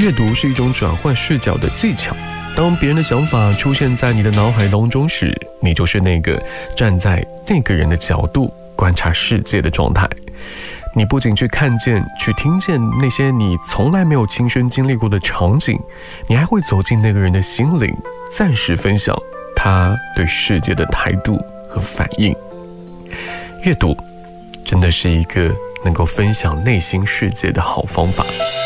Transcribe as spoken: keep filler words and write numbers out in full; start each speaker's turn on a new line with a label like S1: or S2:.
S1: 阅读是一种转换视角的技巧。当别人的想法出现在你的脑海当中时，你就是那个站在那个人的角度观察世界的状态。你不仅去看见、去听见那些你从来没有亲身经历过的场景，你还会走进那个人的心灵，暂时分享他对世界的态度和反应。阅读真的是一个能够分享内心世界的好方法。